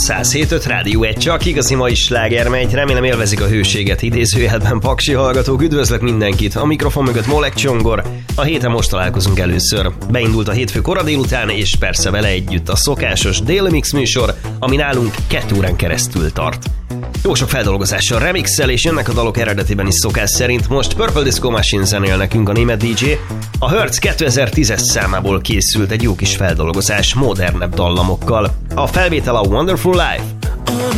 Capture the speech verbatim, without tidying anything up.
száz hét öt Rádió egy, csak igazi mai slágermegy. Remélem élvezik a hőséget, idézőjelben paksi hallgatók. Üdvözlök mindenkit, a mikrofon mögött Molek Csongor. A héten most találkozunk először. Beindult a hétfő kora délután, és persze vele együtt a szokásos Daily Mix műsor, ami nálunk kettő órán keresztül tart. Jó sok feldolgozással, remixel, és jönnek a dalok eredetiben is szokás szerint. Most Purple Disco Machine zenél nekünk a német dé dzsé. A Hertz kétezer-tízes számából készült egy jó kis feldolgozás modernebb dallamokkal. A felvétel a Wonderful Life.